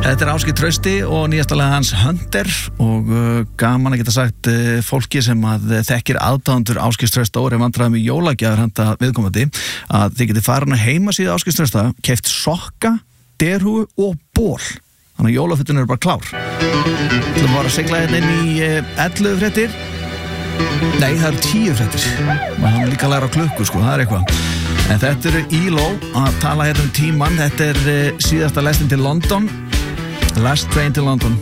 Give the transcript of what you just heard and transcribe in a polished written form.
Þetta Ásgeir Trausti og nýjasta lag hans Hunter og gaman að geta sagt fólki sem að þekkir aðdáendur Ásgeirs Trausta og vandræðum í jólagjafir handa viðkomandi að þið getið farin að heimasíðu Ásgeirs Trausta, keypt sokka, derhúfu og ból. Þannig að jólafötin eru bara klár. Þú var að segla hérna inn í 11 fréttir. Nei, það eru 10 fréttir. Maður hann líka að læra klukku, sko, það eitthvað. En þetta eru ELO að tala hérna tíman. Þetta síðasta lestin til London. Last train to London.